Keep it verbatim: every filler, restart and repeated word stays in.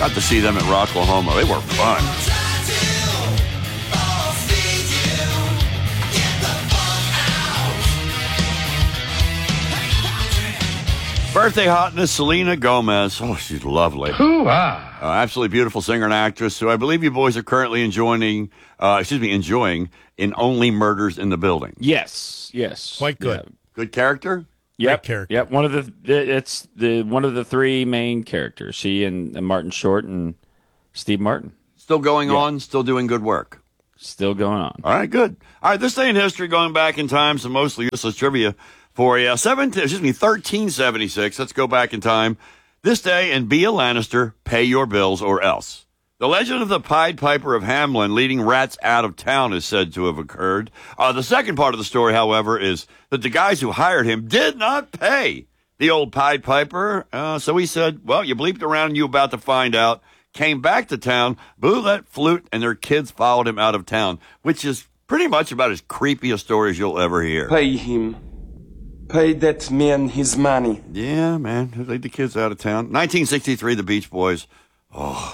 Got to see them at Rocklahoma. They were fun. Birthday hotness, Selena Gomez. Oh, she's lovely. Hoo-ah. Uh, absolutely beautiful singer and actress who I believe you boys are currently enjoying, uh, excuse me, enjoying in Only Murders in the Building. Yes, yes. Quite good. Yeah. Good character? Yep, Great character. Yep, one of the it's the one of the three main characters. She and, and Martin Short and Steve Martin. Still going Yeah. on, still doing good work. Still going on. All right, good. All right, this day in history, going back in time, some mostly useless trivia for you. Seventeen, excuse me, thirteen seventy-six. Let's go back in time. This day, and be a Lannister, pay your bills or else. The legend of the Pied Piper of Hamelin leading rats out of town is said to have occurred. Uh, the second part of the story, however, is that the guys who hired him did not pay the old Pied Piper. Uh, so he said, well, you bleeped around and you about to find out. Came back to town, blew that flute, and their kids followed him out of town, which is pretty much about as creepy a story as you'll ever hear. Pay him. Pay that man his money. Yeah, man. Who lead the kids out of town? nineteen sixty-three, the Beach Boys. Oh.